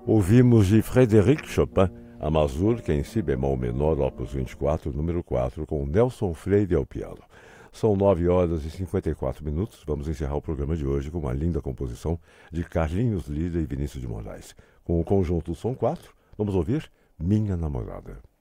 Ouvimos de Frédéric Chopin, a Mazurca em si bemol menor, opus 24, número 4, com Nelson Freire ao piano. São 9 horas e 54 minutos. Vamos encerrar o programa de hoje com uma linda composição de Carlinhos Lira e Vinícius de Moraes. Com o conjunto Som 4, vamos ouvir Minha Namorada.